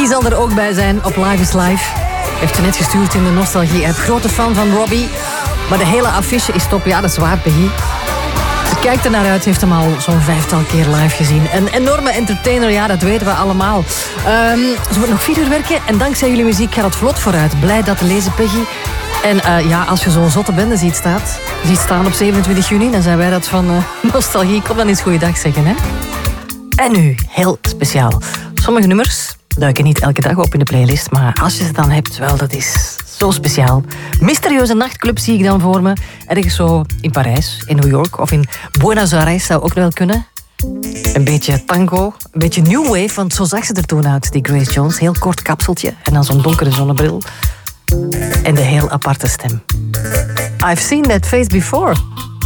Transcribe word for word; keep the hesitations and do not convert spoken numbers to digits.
Die zal er ook bij zijn op Live is Live. Heeft je net gestuurd in de Nostalgie-app. Grote fan van Robbie. Maar de hele affiche is top. Ja, dat is waar, Peggy. Ze kijkt er naar uit, heeft hem al zo'n vijftal keer live gezien. Een enorme entertainer, ja, dat weten we allemaal. Um, ze moet nog vier uur werken en dankzij jullie muziek gaat het vlot vooruit. Blij dat te lezen, Peggy. En uh, ja, als je zo'n zotte bende ziet, staat, ziet staan op zevenentwintig juni, dan zijn wij dat van uh, Nostalgie. Kom dan eens goeiedag zeggen, hè. En nu, heel speciaal. Sommige nummers duiken niet elke dag op in de playlist, maar als je ze dan hebt, wel, dat is zo speciaal. Mysterieuze nachtclub zie ik dan voor me. Ergens zo in Parijs, in New York of in Buenos Aires zou ook wel kunnen. Een beetje tango, een beetje new wave, want zo zag ze er toen uit, die Grace Jones. Heel kort kapseltje en dan zo'n donkere zonnebril. En de heel aparte stem. I've seen that face before.